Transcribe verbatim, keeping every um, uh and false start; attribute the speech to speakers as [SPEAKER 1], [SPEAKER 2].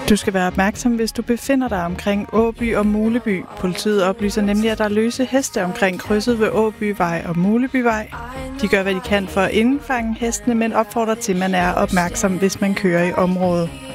[SPEAKER 1] Du skal være opmærksom, hvis du befinder dig omkring Åby og Muleby. Politiet oplyser nemlig, at der er løse heste omkring krydset ved Åbyvej og Mulebyvej. De gør, hvad de kan for at indfange hestene, men opfordrer til, at man er opmærksom, hvis man kører i området.